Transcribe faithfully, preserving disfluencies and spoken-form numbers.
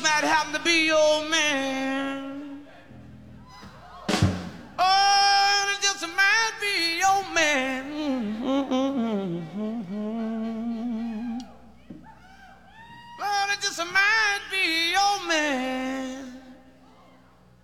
might happen to be your man. Oh, it just might be your man. Mm-hmm. Lord, it just might be your man.